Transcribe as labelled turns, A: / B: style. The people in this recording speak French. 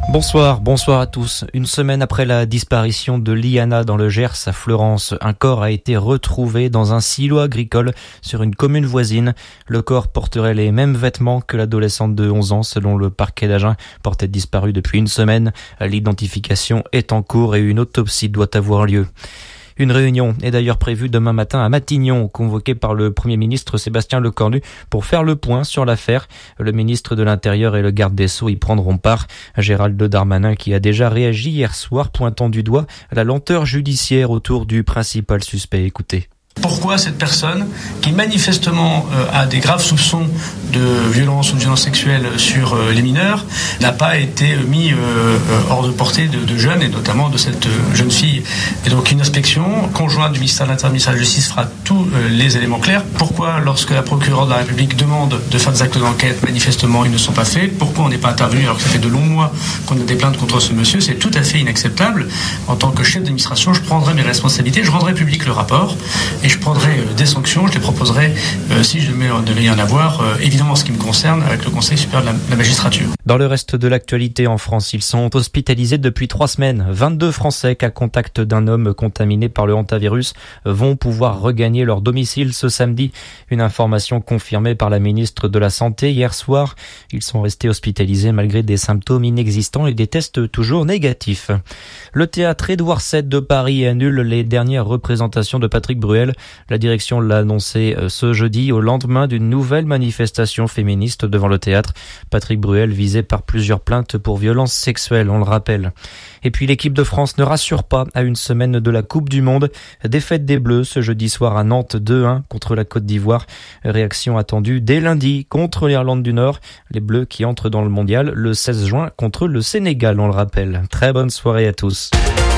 A: Bonsoir à tous. Une semaine après la disparition de Liana dans le Gers à Fleurance, un corps a été retrouvé dans un silo agricole sur une commune voisine. Le corps porterait les mêmes vêtements que l'adolescente de 11 ans selon le parquet d'Agen, portait disparue depuis une semaine. L'identification est en cours et une autopsie doit avoir lieu. Une réunion est d'ailleurs prévue demain matin à Matignon, convoquée par le Premier ministre Sébastien Lecornu pour faire le point sur l'affaire. Le ministre de l'Intérieur et le garde des Sceaux y prendront part. Gérald Darmanin qui a déjà réagi hier soir, pointant du doigt la lenteur judiciaire autour du principal suspect. Écoutez.
B: Pourquoi cette personne, qui manifestement a des graves soupçons de violence ou de violence sexuelle sur les mineurs, n'a pas été mis hors de portée de jeunes, et notamment de cette jeune fille. Et donc une inspection conjointe du ministère de l'Intérieur et du ministère de la Justice fera tous les éléments clairs. Pourquoi, lorsque la procureure de la République demande de faire des actes d'enquête, manifestement ils ne sont pas faits? Pourquoi on n'est pas intervenu alors que ça fait de longs mois qu'on a des plaintes contre ce monsieur? C'est tout à fait inacceptable. En tant que chef d'administration, je prendrai mes responsabilités, je rendrai public le rapport, et je prendrai des sanctions, je les proposerai si je devais y en avoir, évidemment en ce qui me concerne, avec le Conseil supérieur de la magistrature.
A: Dans le reste de l'actualité en France, ils sont hospitalisés depuis 3 semaines. 22 Français cas contact d'un homme contaminé par le hantavirus vont pouvoir regagner leur domicile ce samedi. Une information confirmée par la ministre de la Santé hier soir. Ils sont restés hospitalisés malgré des symptômes inexistants et des tests toujours négatifs. Le théâtre Édouard VII de Paris annule les dernières représentations de Patrick Bruel. La direction l'a annoncé ce jeudi au lendemain d'une nouvelle manifestation féministe devant le théâtre. Patrick Bruel visé par plusieurs plaintes pour violences sexuelles, on le rappelle. Et puis l'équipe de France ne rassure pas à une semaine de la Coupe du Monde. Défaite des Bleus ce jeudi soir à Nantes 2-1 contre la Côte d'Ivoire. Réaction attendue dès lundi contre l'Irlande du Nord. Les Bleus qui entrent dans le mondial le 16 juin contre le Sénégal, on le rappelle. Très bonne soirée à tous.